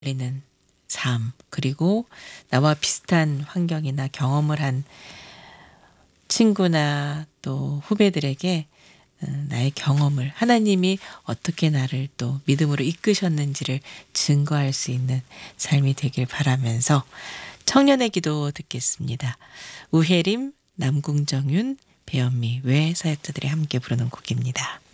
걸리는 삶, 그리고 나와 비슷한 환경이나 경험을 한 친구나 또 후배들에게 나의 경험을 하나님이 어떻게 나를 또 믿음으로 이끄셨는지를 증거할 수 있는 삶이 되길 바라면서 청년의 기도 듣겠습니다. 우혜림, 남궁정윤, 배현미 외 사역자들이 함께 부르는 곡입니다.